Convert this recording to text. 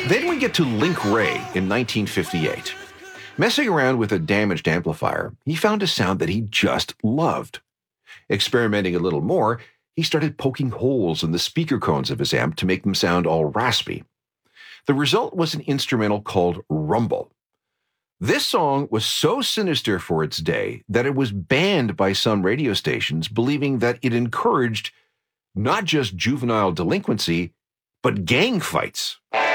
Then we get to Link Wray in 1958. Messing around with a damaged amplifier, he found a sound that he just loved. Experimenting a little more, he started poking holes in the speaker cones of his amp to make them sound all raspy. The result was an instrumental called Rumble. This song was so sinister for its day that it was banned by some radio stations, believing that it encouraged not just juvenile delinquency, but gang fights.